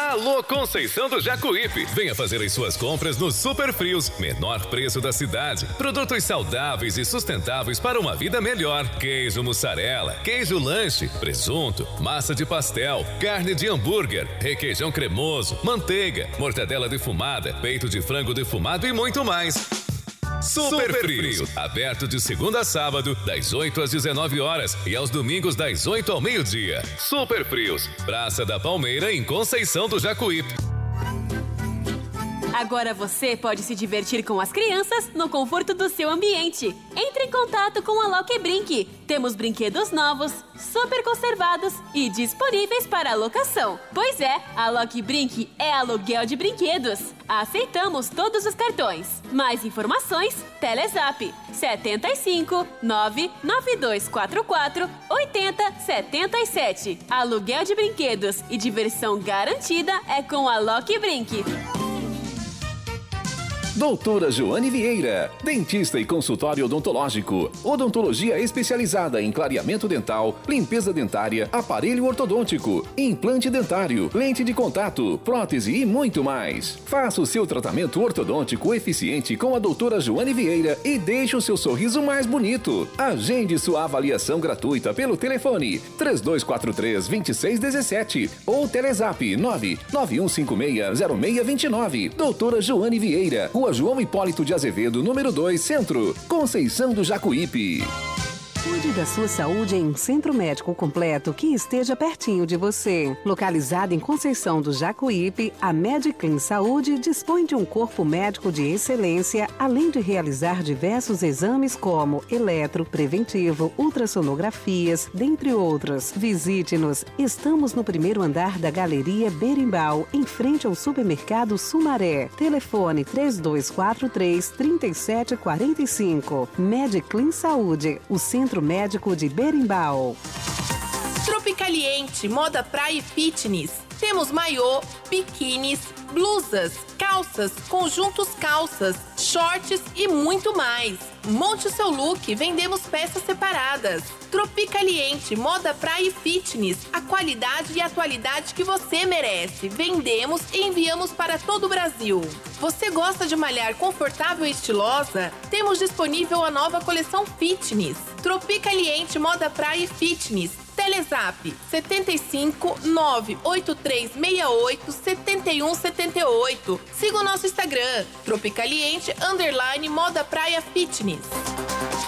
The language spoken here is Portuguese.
Alô Conceição do Jacuípe. Venha fazer as suas compras no Super Frios. Menor preço da cidade. Produtos saudáveis e sustentáveis para uma vida melhor. Queijo mussarela, queijo lanche, presunto, massa de pastel, carne de hambúrguer, requeijão cremoso, manteiga, mortadela defumada, peito de frango defumado e muito mais. Super Frios, aberto de segunda a sábado, das 8 às 19 horas e aos domingos das 8 ao meio-dia. Super Frios, Praça da Palmeira, em Conceição do Jacuípe. Agora você pode se divertir com as crianças no conforto do seu ambiente. Entre em contato com a Loki Brinque. Temos brinquedos novos, super conservados e disponíveis para alocação. Pois é, a Loki Brinque é aluguel de brinquedos. Aceitamos todos os cartões. Mais informações, Telezap 75 99244 8077. Aluguel de brinquedos e diversão garantida é com a Loki Brinque. Doutora Joane Vieira, dentista e consultório odontológico. Odontologia especializada em clareamento dental, limpeza dentária, aparelho ortodôntico, implante dentário, lente de contato, prótese e muito mais. Faça o seu tratamento ortodôntico eficiente com a doutora Joane Vieira e deixe o seu sorriso mais bonito. Agende sua avaliação gratuita pelo telefone 3243-2617 ou Telezap 991560629. Doutora Joane Vieira, Rua João Hipólito de Azevedo, número 2, Centro, Conceição do Jacuípe. Cuide da sua saúde em um centro médico completo que esteja pertinho de você. Localizada em Conceição do Jacuípe, a Mediclin Saúde dispõe de um corpo médico de excelência, além de realizar diversos exames como eletro, preventivo, ultrassonografias, dentre outros. Visite-nos. Estamos no primeiro andar da Galeria Berimbau, em frente ao supermercado Sumaré. Telefone 3243-3745. Mediclin Saúde, o Centro Médico de Berimbau. Tropicaliente, moda praia e fitness. Temos maiô, biquínis, blusas, calças, conjuntos calças, shorts e muito mais. Monte o seu look, vendemos peças separadas. Tropicaliente, moda praia e fitness. A qualidade e a atualidade que você merece. Vendemos e enviamos para todo o Brasil. Você gosta de malhar confortável e estilosa? Temos disponível a nova coleção fitness. Tropicaliente, moda praia e fitness. Telezap 75 98368 7178. Siga o nosso Instagram, Tropicaliente _Moda Praia Fitness.